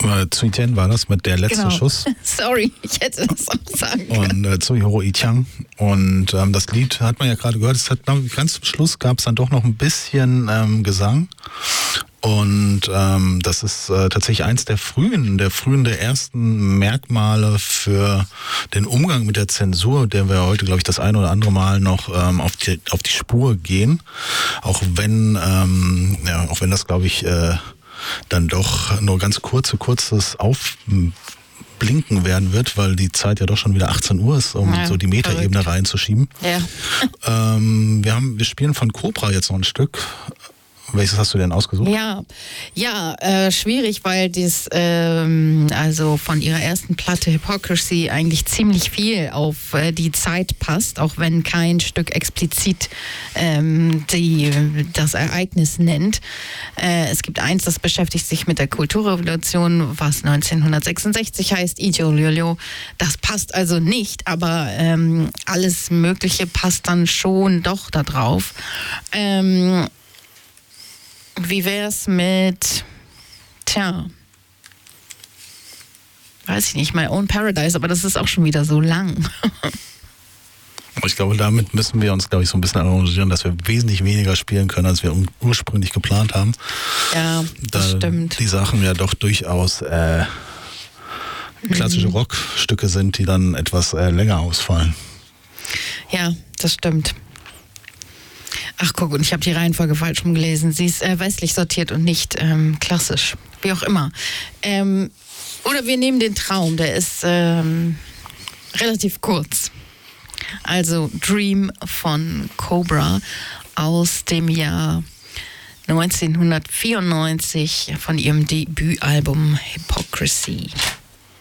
Tsuiten war das mit der letzte Schuss. Sorry, ich hätte das auch sagen können. Und Tsuhiro Ichang. Und das Lied hat man ja gerade gehört. Es hat, ganz zum Schluss gab es dann doch noch ein bisschen Gesang. Und das ist tatsächlich eins der ersten Merkmale für den Umgang mit der Zensur, der wir heute, glaube ich, das ein oder andere Mal noch auf die Spur gehen. Auch wenn das, glaube ich, dann doch nur ganz kurzes Aufblinken werden wird, weil die Zeit ja doch schon wieder 18 Uhr ist, um so die Metaebene reinzuschieben. Ja. Wir spielen von Cobra jetzt noch ein Stück. Welches hast du denn ausgesucht? Schwierig, weil das also von ihrer ersten Platte Hypocrisy eigentlich ziemlich viel auf die Zeit passt, auch wenn kein Stück explizit das Ereignis nennt. Es gibt eins, das beschäftigt sich mit der Kulturrevolution, was 1966 heißt, Ijo-Lyo-Lyo. Das passt also nicht, aber alles Mögliche passt dann schon doch da drauf. Wie wär's mit, weiß ich nicht, My Own Paradise, aber das ist auch schon wieder so lang. Ich glaube, damit müssen wir uns, glaube ich, so ein bisschen arrangieren, dass wir wesentlich weniger spielen können, als wir ursprünglich geplant haben. Ja, das stimmt. Die Sachen ja doch durchaus klassische Rockstücke sind, die dann etwas länger ausfallen. Ja, das stimmt. Ach guck, und ich habe die Reihenfolge falsch rumgelesen. Sie ist westlich sortiert und nicht klassisch. Wie auch immer. Oder wir nehmen den Traum, der ist relativ kurz. Also Dream von Cobra aus dem Jahr 1994 von ihrem Debütalbum Hypocrisy.